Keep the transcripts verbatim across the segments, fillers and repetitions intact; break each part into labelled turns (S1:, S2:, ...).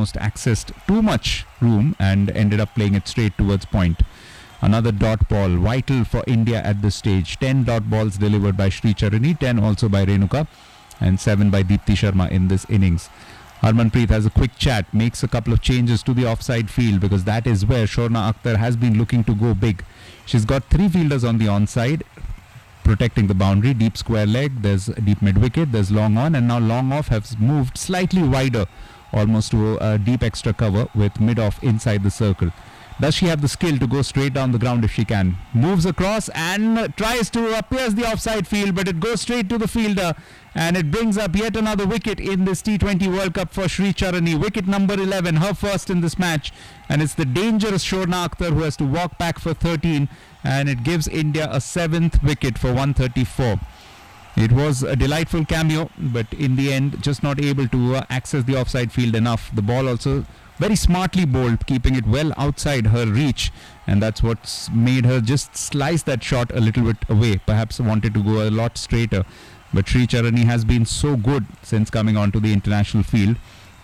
S1: almost accessed too much room and ended up playing it straight towards point. Another dot ball, vital for India at this stage. ten dot balls delivered by Sri Charani, ten also by Renuka, and seven by Deepti Sharma in this innings. Harmanpreet has a quick chat, makes a couple of changes to the offside field because that is where Shorna Akhtar has been looking to go big. She's got three fielders on the onside, protecting the boundary, deep square leg, there's deep mid wicket, there's long on, and now long off has moved slightly wider, almost to a deep extra cover with mid off inside the circle. Does she have the skill to go straight down the ground if she can? Moves across and tries to pierce the offside field, but it goes straight to the fielder and it brings up yet another wicket in this T twenty World Cup for Sri Charani. Wicket number eleven, her first in this match, and it's the dangerous Shorna Akhtar who has to walk back for thirteen, and it gives India a seventh wicket for one thirty-four. It was a delightful cameo, but in the end just not able to uh, access the offside field enough. The ball also very smartly bowled, keeping it well outside her reach, and that's what's made her just slice that shot a little bit away. Perhaps wanted to go a lot straighter, but Sri Charani has been so good since coming onto the international field.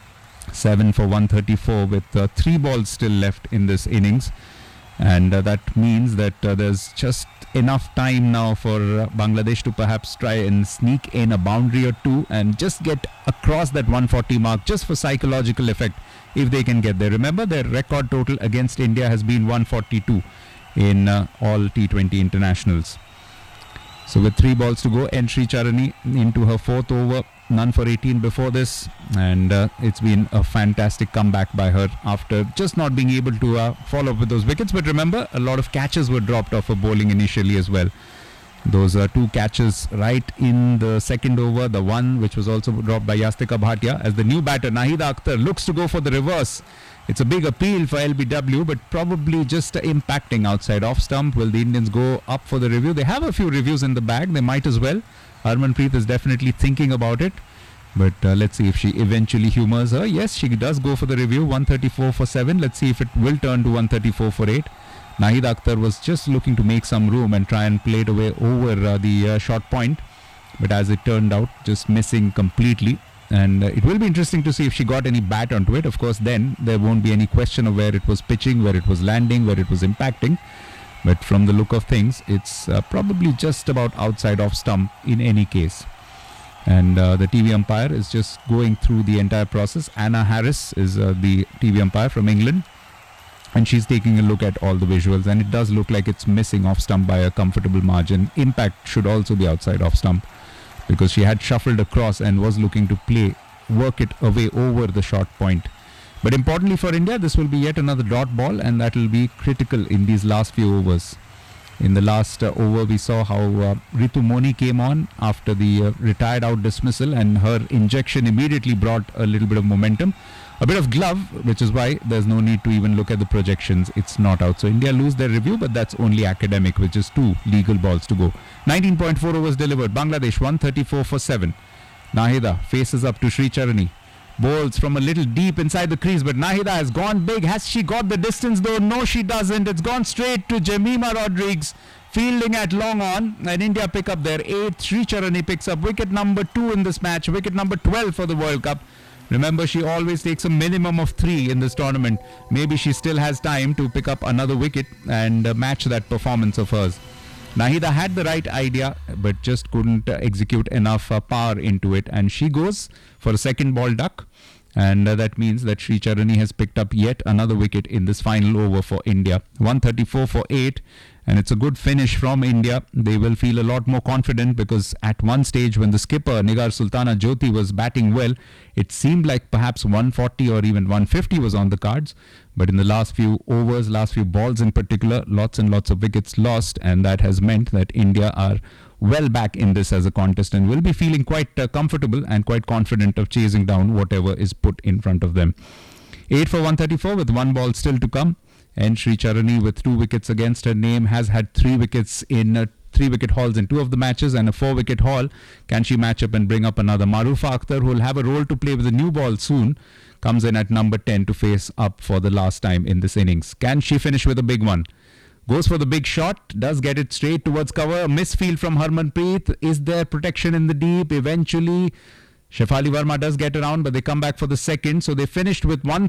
S1: seven for one thirty-four with uh, three balls still left in this innings, and uh, that means that uh, there's just enough time now for uh, Bangladesh to perhaps try and sneak in a boundary or two and just get across that one forty mark just for psychological effect, if they can get there. Remember, their record total against India has been one forty-two in uh, all T twenty internationals. So with three balls to go, and Sri Charani into her fourth over, none for eighteen before this, and uh, it's been a fantastic comeback by her after just not being able to uh, follow up with those wickets. But remember, a lot of catches were dropped off her bowling initially as well. Those are uh, two catches right in the second over, the one which was also dropped by Yastika Bhatia, as the new batter Nahida Akhtar looks to go for the reverse. It's a big appeal for L B W, but probably just uh, impacting outside off stump. Will the Indians go up for the review? They have a few reviews in the bag, they might as well. Harmanpreet is definitely thinking about it, but uh, let's see if she eventually humors her. Yes, she does go for the review. One thirty-four for seven. Let's see if it will turn to one thirty-four for eight. Nahida Akhtar was just looking to make some room and try and play it away over uh, the uh, short point, but as it turned out, just missing completely. And uh, it will be interesting to see if she got any bat onto it. Of course, then there won't be any question of where it was pitching, where it was landing, where it was impacting. But from the look of things, it's uh, probably just about outside off stump in any case. And uh, the T V umpire is just going through the entire process. Anna Harris is uh, the T V umpire from England, and she's taking a look at all the visuals, and it does look like it's missing off stump by a comfortable margin. Impact should also be outside off stump, because she had shuffled across and was looking to play, work it away over the short point. But importantly for India, this will be yet another dot ball, and that will be critical in these last few overs. In the last uh, over, we saw how uh, Ritu Moni came on after the uh, retired out dismissal, and her injection immediately brought a little bit of momentum. A bit of glove, which is why there's no need to even look at the projections. It's not out. So India lose their review, but that's only academic, which is two legal balls to go. nineteen point four overs delivered. Bangladesh one thirty-four for seven. Nahida faces up to Sri Charani. Bowls from a little deep inside the crease, but Nahida has gone big. Has she got the distance though? No, she doesn't. It's gone straight to Jemima Rodrigues, fielding at long on, and India pick up their eighth. Sri Charani picks up wicket number two in this match, wicket number twelve for the World Cup. Remember, she always takes a minimum of three in this tournament. Maybe she still has time to pick up another wicket and uh, match that performance of hers. Nahida had the right idea, but just couldn't uh, execute enough uh, power into it, and she goes for a second ball duck, and uh, that means that Sri Charani has picked up yet another wicket in this final over for India. one thirty-four for eight, and it's a good finish from India. They will feel a lot more confident, because at one stage when the skipper Nigar Sultana Jyoti was batting well, it seemed like perhaps one forty or even one fifty was on the cards. But in the last few overs, last few balls in particular, lots and lots of wickets lost, and that has meant that India are well back in this as a contest and will be feeling quite uh, comfortable and quite confident of chasing down whatever is put in front of them. eight for one thirty-four with one ball still to come, and Sri Charani, with two wickets against her name, has had three wickets in uh, three wicket hauls in two of the matches and a four wicket haul. Can she match up and bring up another? Marufa Akhtar, who will have a role to play with a new ball soon, comes in at number ten to face up for the last time in this innings. Can she finish with a big one? Goes for the big shot, does get it straight towards cover. A misfield from Harmanpreet. Is there protection in the deep? Eventually, Shefali Verma does get around, but they come back for the second. So they finished with one